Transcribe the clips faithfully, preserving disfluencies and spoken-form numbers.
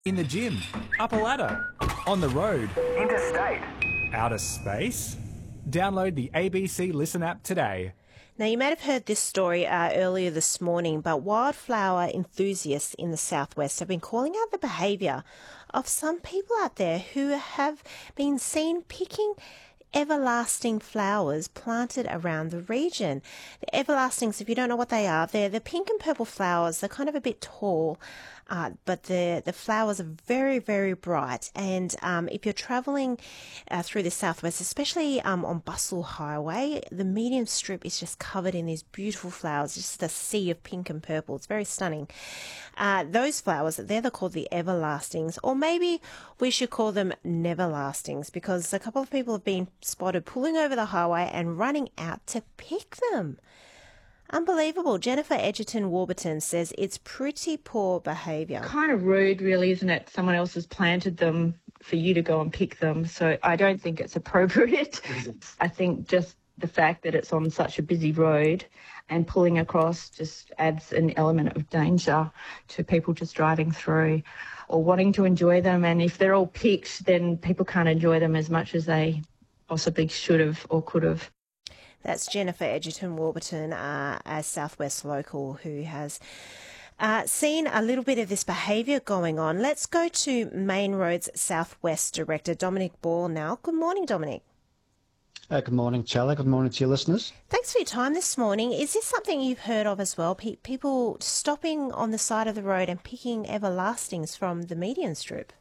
In the gym, up a ladder, on the road, Interstate. outer space. Download the A B C Listen app today. Now, you may have heard this story uh, earlier this morning, but wildflower enthusiasts in the southwest have been calling out the behaviour of some people out there who have been seen picking everlasting flowers planted around the region. The everlastings, if you don't know what they are, they're the pink and purple flowers. They're kind of a bit tall, uh, but the the flowers are very, very bright. And um, if you're travelling uh, through the southwest, especially um, on Bustle Highway, the medium strip is just covered in these beautiful flowers, just a sea of pink and purple. It's very stunning. Uh, those flowers, they're called the everlastings, or maybe we should call them neverlastings, because a couple of people have been spotted pulling over the highway and running out to pick them. Unbelievable. Jennifer Edgerton Warburton says it's pretty poor behaviour. Kind of rude, really, isn't it? Someone else has planted them for you to go and pick them. So I don't think it's appropriate. I think just the fact that it's on such a busy road and pulling across just adds an element of danger to people just driving through or wanting to enjoy them. And if they're all picked, then people can't enjoy them as much as they possibly should have or could have. That's Jennifer Edgerton Warburton, uh, a Southwest local who has uh, seen a little bit of this behaviour going on. Let's go to Main Roads Southwest Director Dominic Ball now. Good morning, Dominic. Uh, good morning, Chella. Good morning to your listeners. Thanks for your time this morning. Is this something you've heard of as well? Pe- people stopping on the side of the road and picking everlastings from the median strip?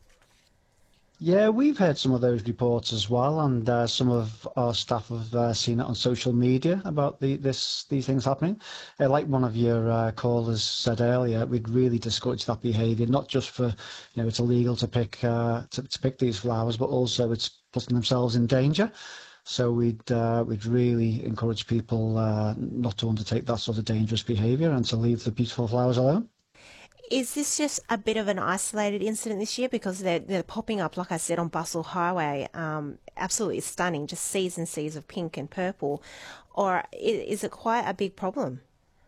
Yeah, we've heard some of those reports as well, and uh, some of our staff have uh, seen it on social media about the, this these things happening. Uh, like one of your uh, callers said earlier, we'd really discourage that behaviour, not just for, you know, it's illegal to pick uh, to, to pick these flowers, but also it's putting themselves in danger. So we'd uh, we'd really encourage people uh, not to undertake that sort of dangerous behaviour and to leave the beautiful flowers alone. Is this just a bit of an isolated incident this year? Because they're, they're popping up, like I said, on Bustle Highway. Um, absolutely stunning, just seas and seas of pink and purple. Or is it quite a big problem?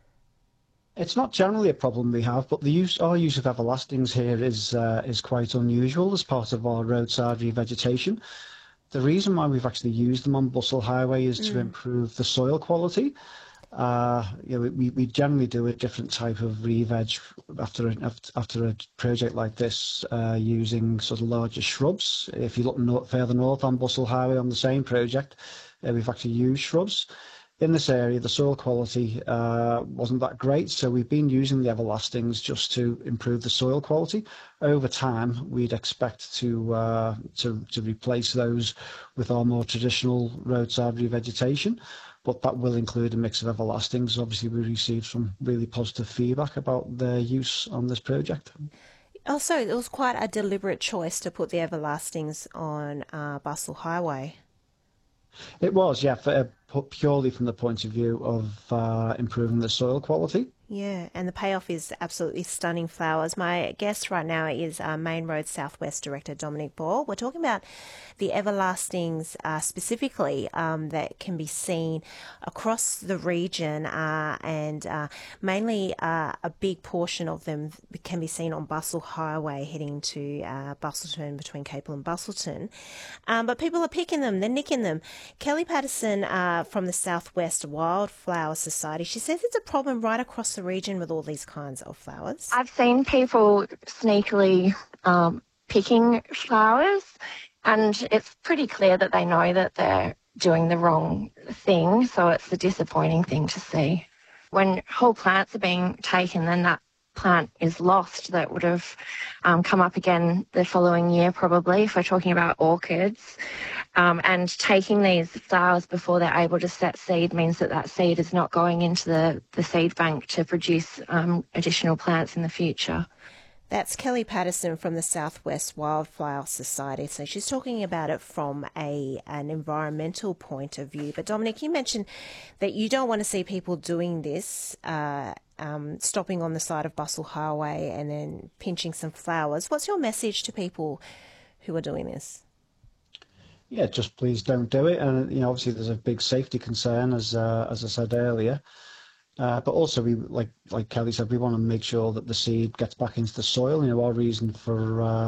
It's not generally a problem we have, but the use our use of everlastings here is uh, is quite unusual as part of our roadside revegetation. The reason why we've actually used them on Bustle Highway is mm. to improve the soil quality. Uh, you know, we, we generally do a different type of re-veg after a, after a project like this, uh, using sort of larger shrubs. If you look north, further north on Bustle Highway on the same project, uh, we've actually used shrubs. In this area, the soil quality uh, wasn't that great, so we've been using the everlastings just to improve the soil quality. Over time, we'd expect to uh, to, to replace those with our more traditional roadside revegetation. But that will include a mix of everlastings. Obviously, we received some really positive feedback about their use on this project. Also, it was quite a deliberate choice to put the everlastings on uh, Bustle Highway. It was, yeah, for, uh, purely from the point of view of uh, improving the soil quality. Yeah, and the payoff is absolutely stunning flowers. My guest right now is uh, Main Road Southwest Director Dominic Ball. We're talking about the everlastings uh, specifically um, that can be seen across the region, uh, and uh, mainly uh, a big portion of them can be seen on Bustle Highway heading to uh, Bustleton, between Capel and Bustleton. Um, but people are picking them, they're nicking them. Kelly Patterson uh, from the Southwest Wildflower Society, she says it's a problem right across the region with all these kinds of flowers. I've seen people sneakily um, picking flowers, and it's pretty clear that they know that they're doing the wrong thing, so it's a disappointing thing to see. When whole plants are being taken, then that plant is lost that would have um, come up again the following year probably, if we're talking about orchids. Um, and taking these flowers before they're able to set seed means that that seed is not going into the, the seed bank to produce um, additional plants in the future. That's Kelly Patterson from the Southwest Wildflower Society. So she's talking about it from a an environmental point of view. But Dominic, you mentioned that you don't want to see people doing this, uh, um, stopping on the side of Bustle Highway and then pinching some flowers. What's your message to people who are doing this? Yeah, just please don't do it. And you know, obviously, there's a big safety concern, as uh, as I said earlier. Uh, but also, we like like Kelly said, we want to make sure that the seed gets back into the soil. You know, our reason for uh,